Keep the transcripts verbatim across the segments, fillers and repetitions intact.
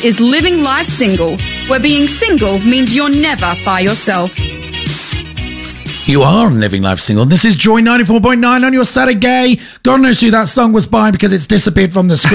This is Living Life Single, where being single means you're never by yourself. You are on Living Life Single. This is Joy ninety-four point nine on your Saturday. God knows who that song was by because it's disappeared from the screen.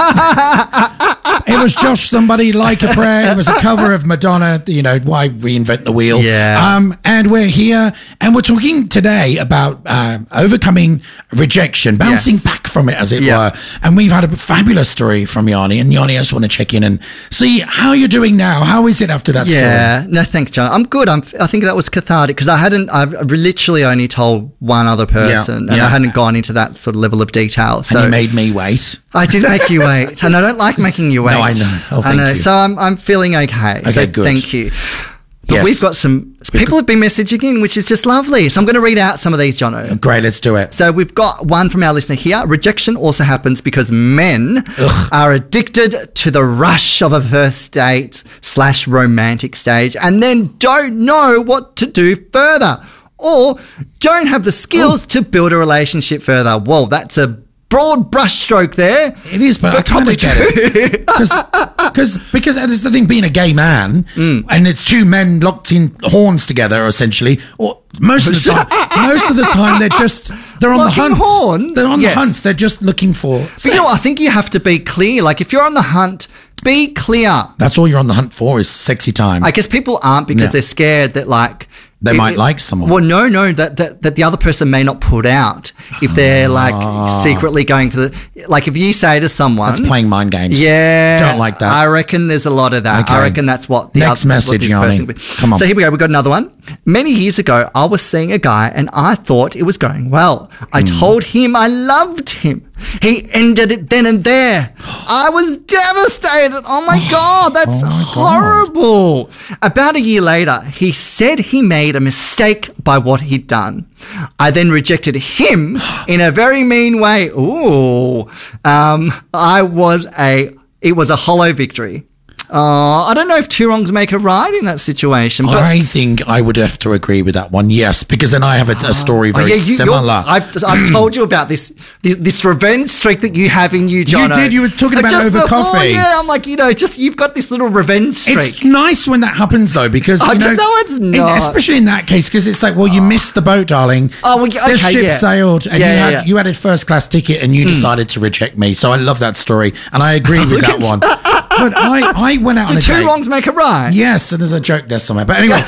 It was Josh Somebody, Like a Prayer. It was a cover of Madonna, you know, why reinvent the wheel? Yeah. Um, and we're here and we're talking today about uh, overcoming rejection, bouncing Yes. back from it, as it Yeah. were. And we've had a fabulous story from Yanni. And Yanni, I just want to check in and see how you're doing now. How is it after that story? Yeah, no, thanks, John. I'm good. I'm, I think that was cathartic because I hadn't, I've literally only told one other person Yeah, and yeah. I hadn't gone into that sort of level of detail. So And you made me wait. I did make you wait, and I don't like making you wait. No, I know. Oh, I thank know. you. So I'm, I'm feeling okay. Okay, so good. Thank you. But Yes. we've got some people have been messaging in, which is just lovely. So I'm going to read out some of these, Jono. Great, let's do it. So we've got one from our listener here. Rejection also happens because men Ugh. are addicted to the rush of a first date slash romantic stage and then don't know what to do further or don't have the skills to build a relationship further. Whoa, that's a broad brushstroke there. It is, but, I kind probably of get it. Because because there's the thing, being a gay man, Mm. and it's two men locked in horns together, essentially. Or most of the time, most of the time they're just they're on Locking the hunt. horns? They're on Yes. the hunt. They're just looking for. But you know what? I think you have to be clear. Like if you're on the hunt, be clear. That's all you're on the hunt for is sexy time. I guess people aren't because Yeah. they're scared that like They it- might it- like someone. Well, no, no, that, that that the other person may not put out if they're like secretly going for the like. If you say to someone, That's playing mind games. Yeah, Don't like that. I reckon there's a lot of that. Okay. I reckon that's what the Next other, message, what this Yanni. person would be. Come on. So here we go. We've got another one. Many years ago, I was seeing a guy and I thought it was going well. I Hmm. told him I loved him. He ended it then and there. I was devastated. Oh my God, that's Oh my God. horrible. About a year later, he said he made a mistake by what he'd done. I then rejected him in a very mean way. Ooh. Um, I was a, it was a hollow victory. Uh, I don't know if two wrongs make a right in that situation. But I think I would have to agree with that one. Yes, because then I have a, a story Oh, very yeah, you- you're- similar. I've, I've told you about this, this this revenge streak that you have in you, John. did, you were talking about it over coffee. Yeah, I'm like, you know, just you've got this little revenge streak. It's nice when that happens, though, because I you know, don't know, it's in- not. especially in that case, because it's like, well, you missed the boat, darling. Oh, well, yeah, the okay, ship yeah. sailed, and Yeah, you yeah, had yeah. you had a first class ticket, and you decided to reject me. So I love that story, and I agree with Look that at one. But I, I went out on a Did two date. wrongs make a right? Yes, and there's a joke there somewhere. But anyway, um,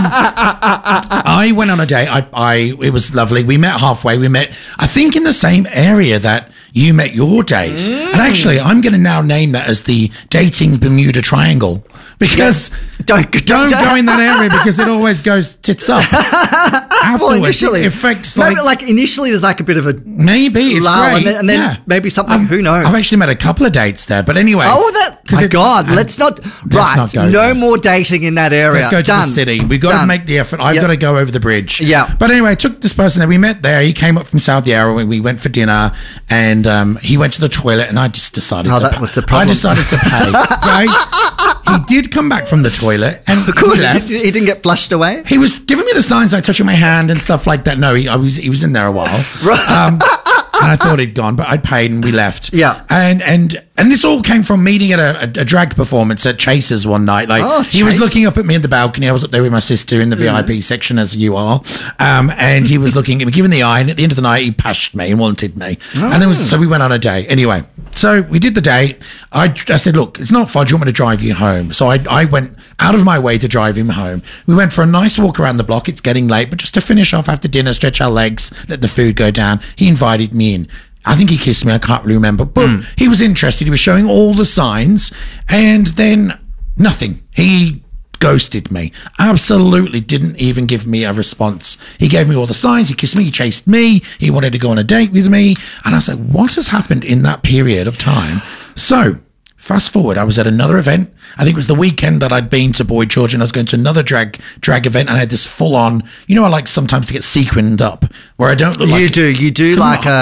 I went on a date. I, I, it was lovely. We met halfway. We met, I think, in the same area that you met your date. Mm. And actually, I'm going to now name that as the dating Bermuda Triangle. Because Don't- don't don't- go in that area because it always goes tits up. Afterwards, Well, initially, it affects maybe like, like initially, there's like a bit of a maybe it's lull, great, and then, and then yeah. maybe something. I've- who knows? I've actually met a couple of dates there, but anyway. Oh, that! 'cause My it's- God, and- let's not. let's right, not go no there. more dating in that area. Let's go to Done. the city. We've got to Done. make the effort. I've Yep. got to go over the bridge. Yeah. But anyway, I took this person there. We met there. He came up from Saudi Arabia. We went for dinner, and um, he went to the toilet, and I just decided. Oh, to that pay. was the problem. I decided to pay. Right? He did come back from the toilet, and Good. he left. He didn't get flushed away. He was giving me the signs, like touching my hand and stuff like that. No, he, I was he was in there a while. Right. Um, and I thought he'd gone, but I'd paid and we left. Yeah. And and and this all came from meeting at a, a, a drag performance at Chase's one night. Like Oh, he was Chase. looking up at me in the balcony. I was up there with my sister in the V I P section, as you are. Um, and he was looking at me, giving the eye. And at the end of the night, he pashed me and wanted me. And it was so we went on a date. Anyway, so we did the date. I, I said, look, it's not fun. Do you want me to drive you home? So I I went out of my way to drive him home. We went for a nice walk around the block. It's getting late, but just to finish off after dinner, stretch our legs, let the food go down. He invited me in. I think he kissed me. I can't really remember, but Mm. he was interested. He was showing all the signs, and then nothing. He ghosted me. Absolutely didn't even give me a response. He gave me all the signs. He kissed me. He chased me. He wanted to go on a date with me. And I was like, what has happened in that period of time? So fast forward, I was at another event. I think it was the weekend that I'd been to Boy George, and I was going to another drag drag event, and I had this full on, you know, I like sometimes to get sequined up where I don't look like You do. You do Come like on. a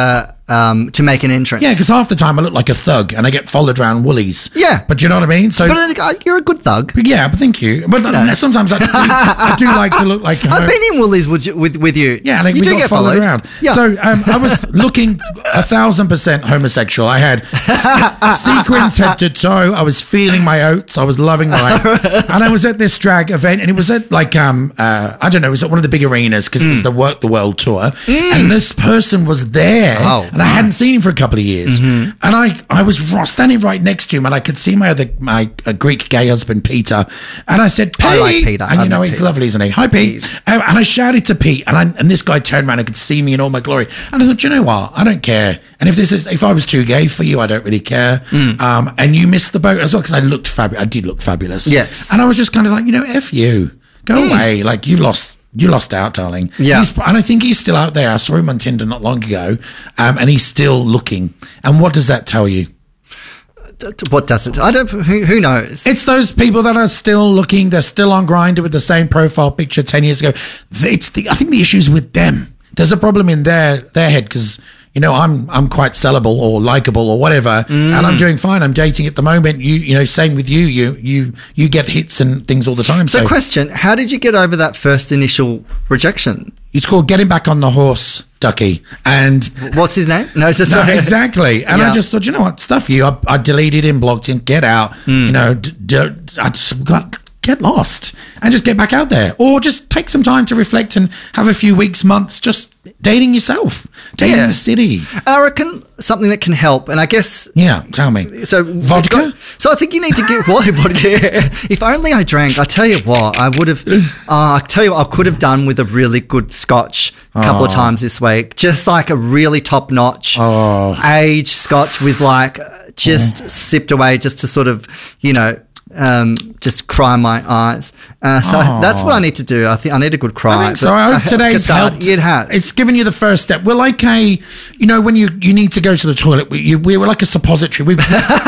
um, to make an entrance. Yeah, because half the time I look like a thug and I get followed around Woolies. Yeah. But you know what I mean? So, But uh, you're a good thug. but yeah, but thank you. But uh, sometimes I do, I do like to look like... I've been in Woolies with you, with, with you. Yeah, and you we do got get followed, followed around. Yeah. So um, I was looking a thousand percent homosexual. I had se- sequins head to toe. I was feeling my oats. I was loving life. And I was at this drag event, and it was at like, um, uh, I don't know, it was at one of the big arenas because it was the Work the World tour. Mm. And this person was there, Oh, and I hadn't seen him for a couple of years. Mm-hmm. And I, I was ro- standing right next to him, and I could see my other, my uh, Greek gay husband, Peter. And I said, Pete. I like Peter. And you I know, like he's Peter. lovely, isn't he? Hi, Pete. Um, and I shouted to Pete, and, I, and this guy turned around and could see me in all my glory. And I thought, you know what? I don't care. And if this is, if I was too gay for you, I don't really care. Mm. Um, and you missed the boat as well because I looked fabulous. I did look fabulous. Yes. And I was just kind of like, you know, F you. Go mm. away. Like, you've lost. You lost out, darling. Yeah. He's, and I think he's still out there. I saw him on Tinder not long ago, um, and he's still looking. And what does that tell you? What does it? I don't. Who, who knows? It's those people that are still looking. They're still on Grindr with the same profile picture ten years ago. It's the. I think the issue's with them. There's a problem in their their head because. You know, I'm I'm quite sellable or likable or whatever, mm. and I'm doing fine. I'm dating at the moment. You you know, same with you. You you you get hits and things all the time. So, So, question: how did you get over that first initial rejection? it's called getting back on the horse, Ducky. And What's his name? No, it's just no, exactly. And Yeah. I just thought, you know what, stuff you. I, I deleted him, blocked him. Get out. Mm. You know, d- d- I just got. Get lost and just get back out there, or just take some time to reflect and have a few weeks, months, just dating yourself, dating Yeah. the city. I reckon something that can help, and I guess Yeah, tell me. so. Vodka? got- so I think you need to get what vodka. If only I drank. I tell you what, I would have. Uh, I tell you, what, I could have done with a really good scotch a couple of Oh. times this week, just like a really top notch Oh. aged scotch with like just sipped away, just to sort of you know. Um, just cry my eyes. Uh, so Oh. that's what I need to do. I think I need a good cry. I think so. But I hope today's get that. helped. It has. It's given you the first step. We're like a, you know, when you, you need to go to the toilet, we, you, we were like a suppository. We've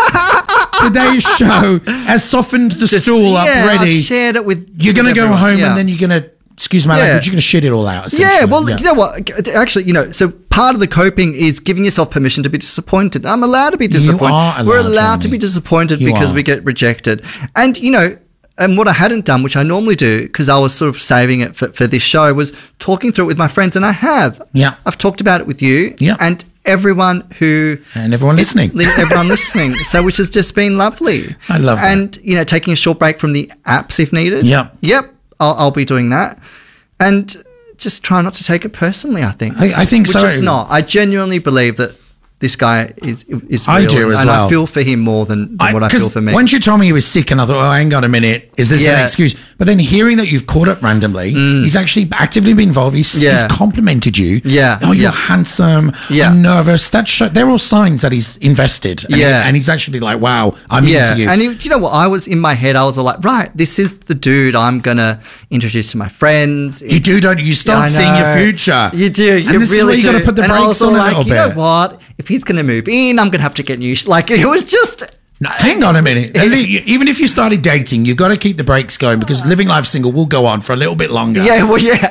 today's show has softened the Just- stool yeah, up ready. I've shared it with. You're going to with go everyone. home Yeah. and then you're going to, excuse my Yeah. language, you're going to shit it all out. Yeah, essentially. well, you know what? Actually, you know, so part of the coping is giving yourself permission to be disappointed. I'm allowed to be disappointed. are allowed, We're allowed to Jamie. be disappointed You because are. we get rejected. And, you know, and what I hadn't done, which I normally do, because I was sort of saving it for, for this show, was talking through it with my friends, and I have. Yeah. I've talked about it with you. Yeah. And everyone who... And everyone listening. li- Everyone listening. So, which has just been lovely. I love that. And, you know, taking a short break from the apps if needed. Yep. Yep. I'll, I'll be doing that. And just try not to take it personally, I think. I- I think Which so. it's not. I genuinely believe that this guy is is real. I do as and well. I feel for him more than, than what I 'cause feel for me. Once you told me he was sick, and I thought, oh, hang on a minute, is this an Yeah. excuse? But then hearing that you've caught up randomly, he's actually actively been involved. He's, Yeah. he's complimented you. Yeah. Oh, you're Yeah. handsome. Yeah. I'm nervous. That show, they're all signs that he's invested. And Yeah. he- and he's actually like, wow, I'm yeah, into you. and you, do you know what? I was in my head. I was all like, right, this is the dude I'm gonna introduce to my friends. you do, don't you? You start Yeah, I seeing your know. future. You do. You and this really is where you do. got to put the and I brakes was all on a like, little you know bit. what? If he's going to move in, I'm going to have to get new. Sh-. Like it was just. No, hang on a minute. Even if you started dating, you've got to keep the brakes going because living life single will go on for a little bit longer. Yeah, well, yeah.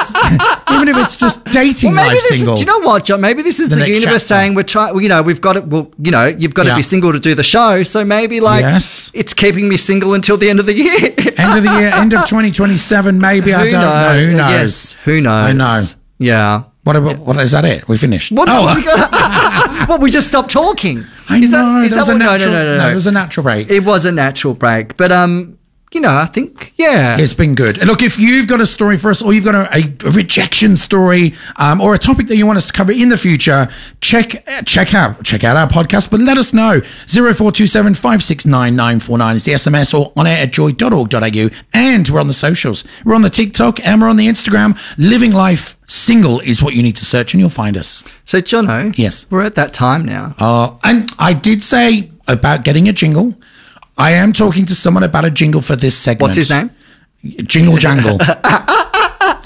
Even if it's just dating Well, maybe life this single. is, do you know what, John? Maybe this is The the, next universe chapter. saying we're trying. Well, you know, we've got it. Well, you know, you've got to Yeah. be single to do the show. So maybe like Yes. it's keeping me single until the end of the year. End of the year, end of twenty twenty-seven, maybe. I Who don't know. Who knows? Yes, who knows? I know. Yeah. What, about, what is that it? We finished. What? Oh, we got- what? We just stopped talking. I Is know. That, is there that was a what, no, natural, no, no, no, no, no. It was a natural break. It was a natural break, but um, you know, I think yeah. It's been good. And look, if you've got a story for us, or you've got a, a, a rejection story, um, or a topic that you want us to cover in the future, check check out check out our podcast. But let us know. Zero four two seven five six nine nine four nine is the S M S, or on air at joy dot org dot a u. And we're on the socials. We're on the TikTok and we're on the Instagram. Living Life Single is what you need to search, and you'll find us. So, Jono, Yes. we're at that time now. Uh, and I did say about getting a jingle. I am talking to someone about a jingle for this segment. What's his name? Jingle Jangle.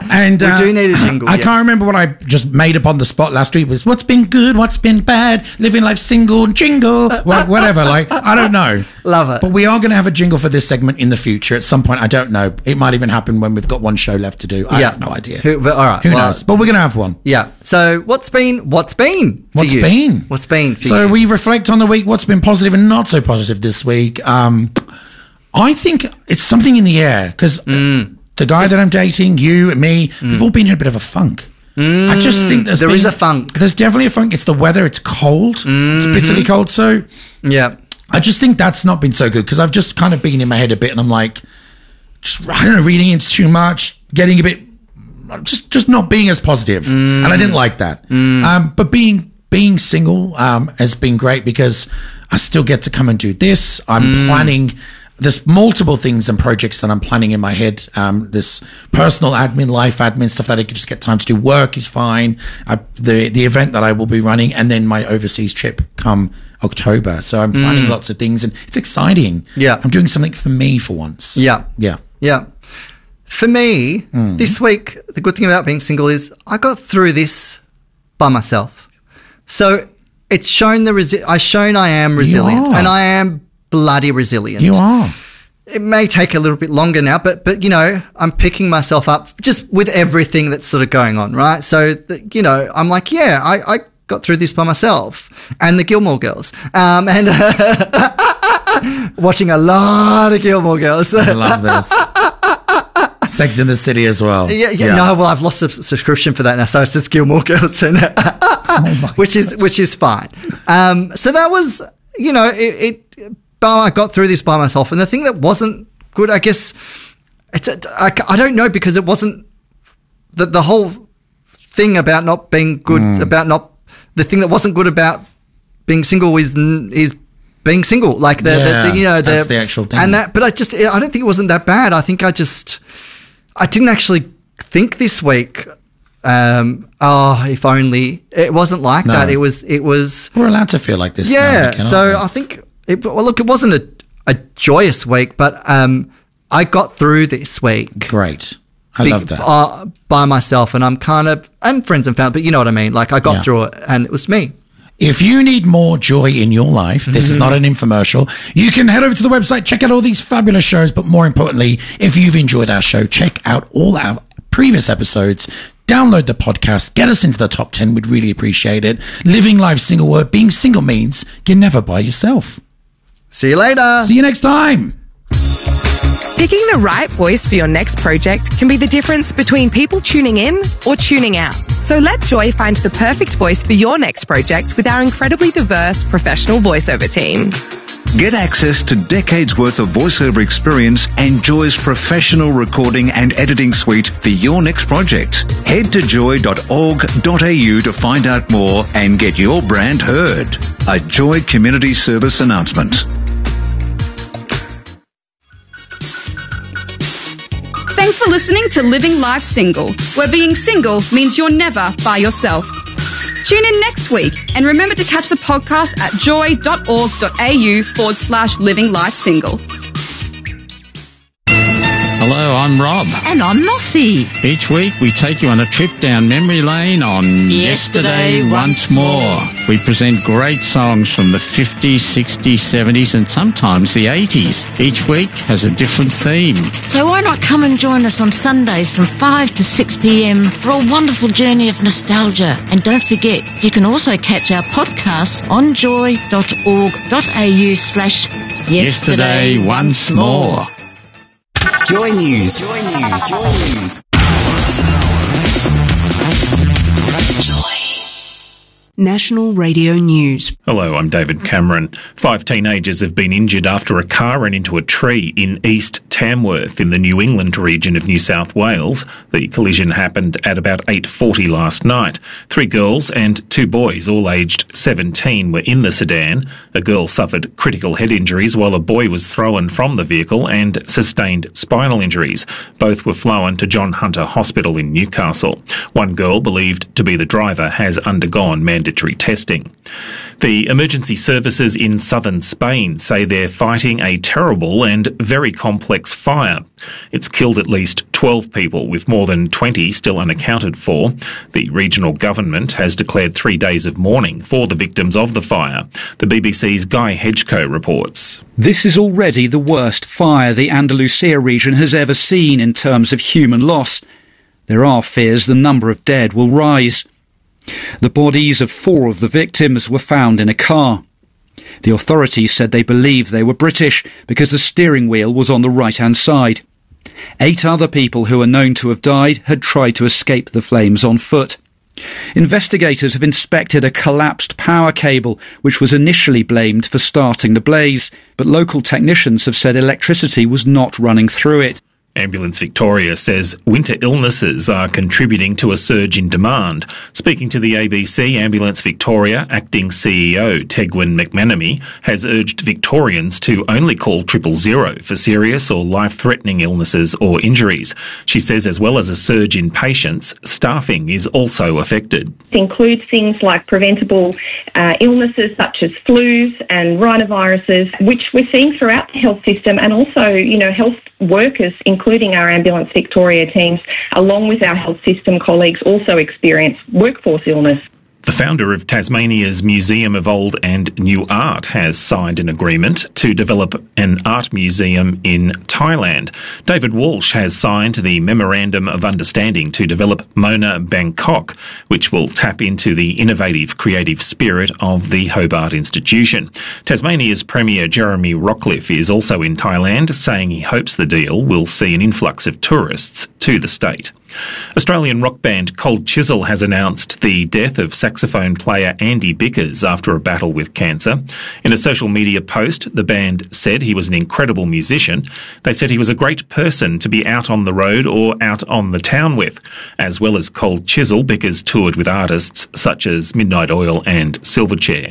And We uh, do need a jingle, I yes. can't remember what I just made up on the spot last week. Was what's been good, what's been bad, living life single, jingle, wha- whatever. Like I don't know. Love it. But we are going to have a jingle for this segment in the future at some point. I don't know. It might even happen when we've got one show left to do. I Yeah. have no idea. Who, but, all right. Who well, knows? But we're going to have one. Yeah. So what's been, what's been for What's you? been? What's been for So you? we reflect on the week, what's been positive and not so positive this week. Um, I think it's something in the air because Mm. the guy that I'm dating, you and me, we've all been in a bit of a funk. I just think there's There been- is a funk. There's definitely a funk. It's the weather. It's cold. It's bitterly cold. So Yeah. I just think that's not been so good because I've just kind of been in my head a bit and I'm like, just, I don't know, reading into too much, getting a bit, just just not being as positive. And I didn't like that. Um, but being being single um, has been great because I still get to come and do this. I'm planning, there's multiple things and projects that I'm planning in my head. Um, this personal admin, life admin stuff that I could just get time to do. Work is fine. I, the the event that I will be running, and then my overseas trip come October. So I'm planning lots of things, and it's exciting. Yeah. I'm doing something for me for once. Yeah. Yeah. Yeah. For me, Hmm. this week, the good thing about being single is I got through this by myself. So it's shown the resi- I shown I am resilient, are. and I am bloody resilient. You are. It may take a little bit longer now, but but you know, I'm picking myself up just with everything that's sort of going on, right? So the, you know, I'm like, yeah, I, I got through this by myself, and the Gilmore Girls, um, and watching a lot of Gilmore Girls. I love this. Sex in the City as well. Yeah, yeah, no, well, I've lost a subscription for that now, so it's just Gilmore Girls, and Oh which is which is fine. Um, so that was, you know, it, it. But I got through this by myself, and the thing that wasn't good, I guess, it's a, I, I don't know because it wasn't the the whole thing about not being good Mm. about not the thing that wasn't good about being single is is being single, like the, Yeah, the, the you know the, that's the actual thing. and that. But I just I don't think it wasn't that bad. I think I just. I didn't actually think this week, um, oh, if only it wasn't like No. that. It was, it was, We're allowed to feel like this. now, yeah. Nick, aren't So we? I think, it, well, look, it wasn't a, a joyous week, but um, I got through this week. Great. I be- love that. Uh, by myself, and I'm kind of, and friends and family, but you know what I mean? Like I got Yeah. through it, and it was me. If you need more joy in your life, this is not an infomercial. You can head over to the website, check out all these fabulous shows. But more importantly, if you've enjoyed our show, check out all our previous episodes. Download the podcast. Get us into the top ten. We'd really appreciate it. Living life single word. Being single means you're never by yourself. See you later. See you next time. Picking the right voice for your next project can be the difference between people tuning in or tuning out. So let Joy find the perfect voice for your next project with our incredibly diverse professional voiceover team. Get access to decades worth of voiceover experience and Joy's professional recording and editing suite for your next project. Head to joy dot org dot a u to find out more and get your brand heard. A Joy Community Service announcement. Thanks for listening to Living Life Single, where being single means you're never by yourself. Tune in next week and remember to catch the podcast at joy dot org dot a u forward slash living life single. Hello, I'm Rob. And I'm Mossy. Each week we take you on a trip down memory lane on Yesterday Yesterday Once More. We present great songs from the fifties, sixties, seventies and sometimes the eighties. Each week has a different theme. So why not come and join us on Sundays from five to six p.m. for a wonderful journey of nostalgia. And don't forget, you can also catch our podcasts on joy dot org dot a u slash Yesterday Once More. Joy News. Joy News. Joy News. National Radio News. Hello, I'm David Cameron. Five teenagers have been injured after a car ran into a tree in East Tamworth in the New England region of New South Wales. The collision happened at about eight forty last night. Three girls and two boys, all aged seventeen, were in the sedan. A girl suffered critical head injuries while a boy was thrown from the vehicle and sustained spinal injuries. Both were flown to John Hunter Hospital in Newcastle. One girl, believed to be the driver, has undergone mandatory testing. The emergency services in southern Spain say they're fighting a terrible and very complex complex fire. It's killed at least twelve people, with more than twenty still unaccounted for. The regional government has declared three days of mourning for the victims of the fire. The B B C's Guy Hedgecoe reports. This is already the worst fire the Andalusia region has ever seen in terms of human loss. There are fears the number of dead will rise. The bodies of four of the victims were found in a car. The authorities said they believed they were British because the steering wheel was on the right-hand side. Eight other people who are known to have died had tried to escape the flames on foot. Investigators have inspected a collapsed power cable, which was initially blamed for starting the blaze, but local technicians have said electricity was not running through it. Ambulance Victoria says winter illnesses are contributing to a surge in demand. Speaking to the A B C, Ambulance Victoria Acting C E O Tegwin McManamy has urged Victorians to only call triple zero for serious or life-threatening illnesses or injuries. She says as well as a surge in patients, staffing is also affected. It includes things like preventable uh, illnesses such as flus and rhinoviruses, which we're seeing throughout the health system, and also, you know, health workers, including our Ambulance Victoria teams, along with our health system colleagues, also experience workforce illness. The founder of Tasmania's Museum of Old and New Art has signed an agreement to develop an art museum in Thailand. David Walsh has signed the Memorandum of Understanding to develop Mona Bangkok, which will tap into the innovative creative spirit of the Hobart Institution. Tasmania's Premier Jeremy Rockliff is also in Thailand, saying he hopes the deal will see an influx of tourists to the state. Australian rock band Cold Chisel has announced the death of saxophone player Andy Bickers after a battle with cancer. In a social media post, the band said he was an incredible musician. They said he was a great person to be out on the road or out on the town with. As well as Cold Chisel, Bickers toured with artists such as Midnight Oil and Silverchair.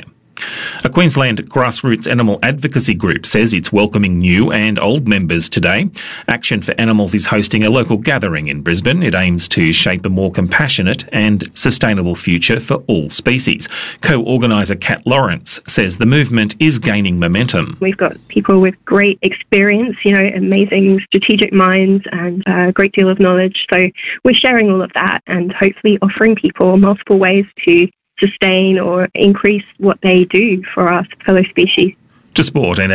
A Queensland grassroots animal advocacy group says it's welcoming new and old members today. Action for Animals is hosting a local gathering in Brisbane. It aims to shape a more compassionate and sustainable future for all species. Co-organiser Kat Lawrence says the movement is gaining momentum. We've got people with great experience, you know, amazing strategic minds and a great deal of knowledge. So we're sharing all of that and hopefully offering people multiple ways to sustain or increase what they do for our fellow species. To sport, and